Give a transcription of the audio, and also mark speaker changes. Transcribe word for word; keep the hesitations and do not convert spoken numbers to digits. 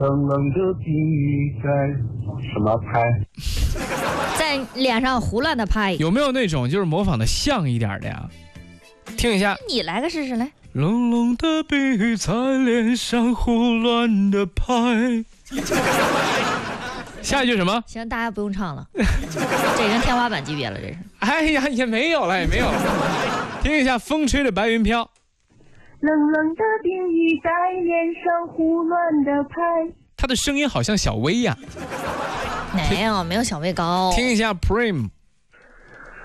Speaker 1: 冷冷的冰雨在什么拍？
Speaker 2: 在脸上胡乱的拍。
Speaker 3: 有没有那种就是模仿的像一点的呀？听一下，
Speaker 2: 你来个试试来。
Speaker 3: 冷冷的冰雨在脸上胡乱的拍。下一句什么？
Speaker 2: 行，大家不用唱了，这已经天花板级别了，这是。
Speaker 3: 哎呀，也没有了，也没有了。听一下，风吹着白云飘。
Speaker 4: 冷冷的冰雨在脸上胡乱的拍。
Speaker 3: 他的声音好像小薇呀、
Speaker 2: 没有，没有小薇高。
Speaker 3: 听一下 Prim。